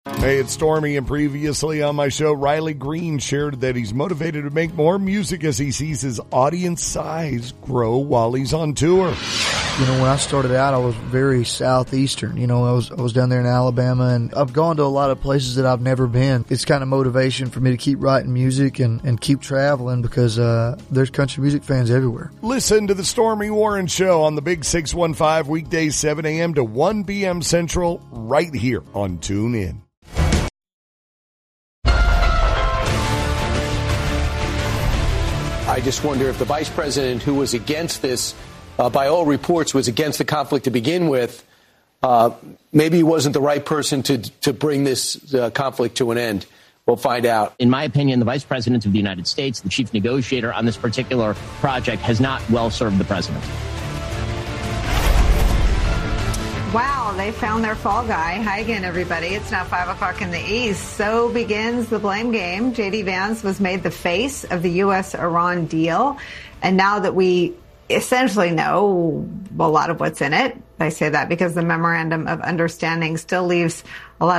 Hey, it's Stormy, and previously on my show, Riley Green shared that he's motivated to make more music as he sees his audience size grow while he's on tour. You know, when I started out, I was very southeastern. You know, I was down there in Alabama, and I've gone to a lot of places that I've never been. It's kind of motivation for me to keep writing music and keep traveling because there's country music fans everywhere. Listen to the Stormy Warren Show on the Big 615 weekdays 7 a.m. to 1 p.m. Central right here on TuneIn. I just wonder if the vice president, who was against this, by all reports, was against the conflict to begin with, maybe he wasn't the right person to bring this conflict to an end. We'll find out. In my opinion, the vice president of the United States, the chief negotiator on this particular project, has not well served the president. Wow, they found their fall guy. Hi again, everybody. It's now 5 o'clock in the East. So begins the blame game. J.D. Vance was made the face of the U.S.-Iran deal. And now that we essentially know a lot of what's in it, I say that because the memorandum of understanding still leaves a lot